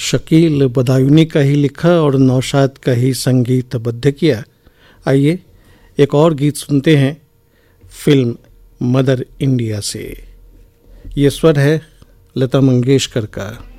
शकील बदायूनी का ही लिखा और नौशाद का ही संगीतबद्ध किया। आइए एक और गीत सुनते हैं फिल्म मदर इंडिया से। ये स्वर है लता मंगेशकर का।